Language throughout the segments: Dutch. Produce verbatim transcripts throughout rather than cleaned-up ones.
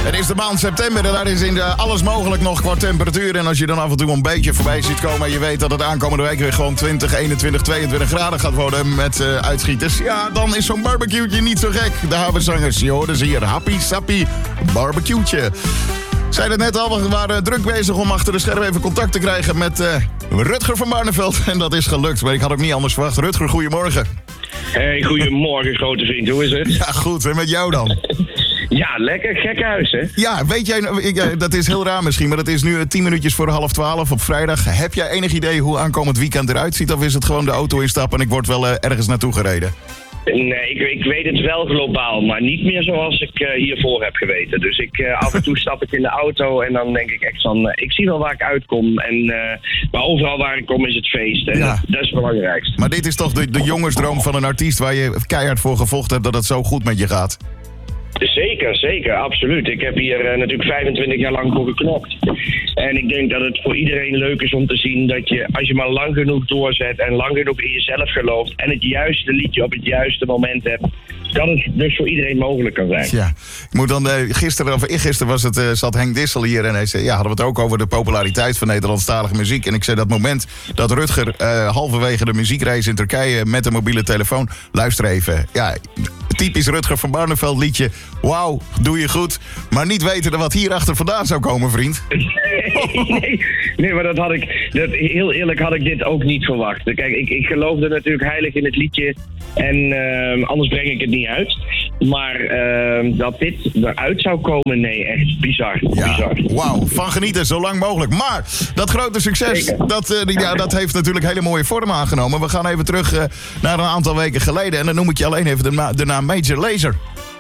Het is de maand september en daar is in de alles mogelijk nog qua temperatuur. En als je dan af en toe een beetje voorbij ziet komen en je weet dat het aankomende week weer gewoon twintig, eenentwintig, tweeëntwintig graden gaat worden met uh, uitschieters. Ja, dan is zo'n barbecue'tje niet zo gek. De havenzangers, je hoorde ze hier. Happy, sappy, barbecue'tje. Zei het net al, we waren druk bezig om achter de schermen even contact te krijgen met uh, Rutger van Barneveld. En dat is gelukt, maar ik had ook niet anders verwacht. Rutger, goedemorgen. Hey, goedemorgen grote vriend, hoe is het? Ja, goed, en met jou dan? Ja, lekker, gek huis, hè? Ja, weet jij, dat is heel raar misschien, maar het is nu tien minuutjes voor half twaalf op vrijdag. Heb jij enig idee hoe aankomend weekend eruit ziet? Of is het gewoon de auto instappen en ik word wel uh, ergens naartoe gereden? Nee, ik, ik weet het wel globaal, maar niet meer zoals ik uh, hiervoor heb geweten. Dus ik, uh, af en toe stap ik in de auto en dan denk ik echt van, uh, ik zie wel waar ik uitkom. En, uh, maar overal waar ik kom is het feest. En ja. Dat is het belangrijkste. Maar dit is toch de, de jongensdroom van een artiest waar je keihard voor gevochten hebt dat het zo goed met je gaat? Zeker, zeker, absoluut. Ik heb hier uh, natuurlijk vijfentwintig jaar lang voor geknopt. En ik denk dat het voor iedereen leuk is om te zien dat je, als je maar lang genoeg doorzet en lang genoeg in jezelf gelooft en het juiste liedje op het juiste moment hebt, dat het dus voor iedereen mogelijk kan zijn. Ja, ik moet dan, uh, gisteren of eergisteren was het, uh, zat Henk Dissel hier en hij zei, ja, hadden we het ook over de populariteit van Nederlandstalige muziek. En ik zei dat moment dat Rutger uh, halverwege de muziekreis in Turkije met een mobiele telefoon, luister even, ja, typisch Rutger van Barneveld liedje, wauw, doe je goed, maar niet weten wat hierachter vandaan zou komen, vriend. Nee, nee, maar dat had ik, dat, heel eerlijk had ik dit ook niet verwacht. Kijk, ik, ik geloofde natuurlijk heilig in het liedje en uh, anders breng ik het niet uit. Maar uh, dat dit eruit zou komen, nee, echt bizar. Ja, bizar. Wauw, van genieten, zo lang mogelijk. Maar dat grote succes, dat, uh, ja, dat heeft natuurlijk hele mooie vorm aangenomen. We gaan even terug uh, naar een aantal weken geleden en dan noem ik je alleen even de, na- de naam Major Lazer.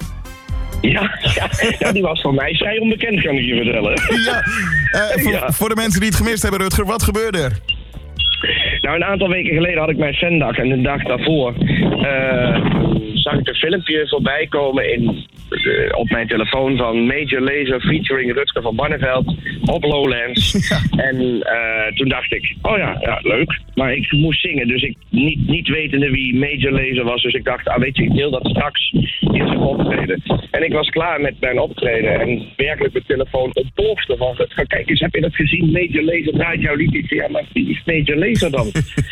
Ja, ja, ja, die was voor mij vrij onbekend, kan ik je vertellen. Ja, uh, voor, ja. voor de mensen die het gemist hebben, Rutger, wat gebeurde er? Nou, een aantal weken geleden had ik mijn fandag en de dag daarvoor uh, zag ik een filmpje voorbij komen in, uh, op mijn telefoon van Major Lazer featuring Rutger van Barneveld op Lowlands. Ja. En uh, toen dacht ik, oh ja, ja, leuk. Maar ik moest zingen, dus ik niet, niet wetende wie Major Lazer was. Dus ik dacht, ah weet je, ik deel dat straks in zijn optreden. En ik was klaar met mijn optreden en werkelijk mijn telefoon ontplofte van, kijk eens, heb je dat gezien? Major Lazer draait jouw liedje. Ja, maar wie is Major Lazer dan?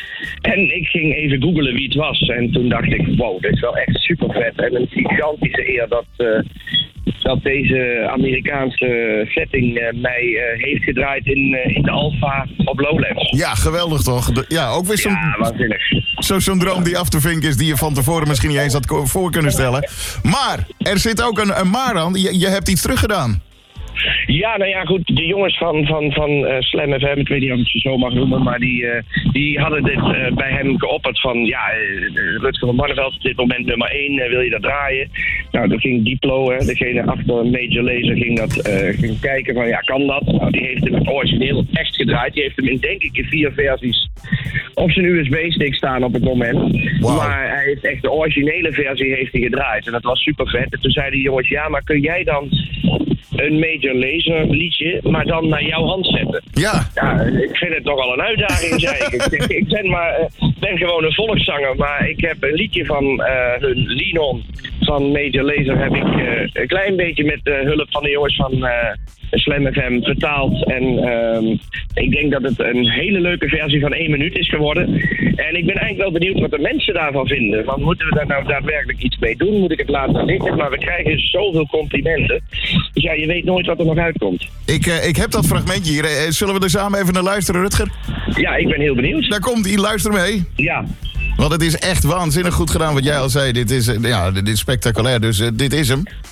En ik ging even googlen wie het was. En toen dacht ik, wow, dit is wel echt super vet. En een gigantische eer dat, uh, dat deze Amerikaanse setting uh, mij uh, heeft gedraaid in, uh, in de Alfa op Lowlands. Ja, geweldig toch? De, ja, ook weer zo'n, ja, waanzinnig. Zo, zo'n droom die af te vinken is die je van tevoren misschien niet eens had voor kunnen stellen. Maar er zit ook een, een maar aan. Je, je hebt iets teruggedaan. Ja, nou ja, goed. De jongens van, van, van uh, Slam F M, ik weet niet of ik ze zo mag noemen, maar die, uh, die hadden dit uh, bij hem geopperd van, ja, uh, Rutger van Barneveld, op dit moment nummer één, uh, wil je dat draaien? Nou, dan ging Diplo, hè, degene achter Major Lazer, ging dat uh, ging kijken van, ja, kan dat? Nou, die heeft hem origineel echt gedraaid. Die heeft hem in, denk ik, in vier versies op zijn U S B-stick staan op het moment. Wow. Maar hij heeft echt de originele versie heeft hij gedraaid. En dat was super vet. En toen zeiden die jongens, ja, maar kun jij dan een Major Lazer liedje, maar dan naar jouw hand zetten? Ja. Ja, ik vind het nogal een uitdaging, zei ik. ik. Ik ben, maar, uh, ben gewoon een volkszanger, maar ik heb een liedje van uh, hun Lean On van Major Lazer heb ik uh, een klein beetje met de hulp van de jongens van uh, Slam F M vertaald. En uh, ik denk dat het een hele leuke versie van één minuut is geworden. En ik ben eigenlijk wel benieuwd wat de mensen daarvan vinden. Want moeten we daar nou daadwerkelijk iets mee doen? Moet ik het laten liggen? Maar we krijgen zoveel complimenten. Dus ja, je weet nooit wat er nog uitkomt. Ik, uh, ik heb dat fragmentje hier. Uh, zullen we er samen even naar luisteren, Rutger? Ja, ik ben heel benieuwd. Daar komt hij, luister mee. Ja. Want het is echt waanzinnig goed gedaan wat jij al zei. Dit is, uh, ja, dit is spectaculair, dus uh, dit is hem.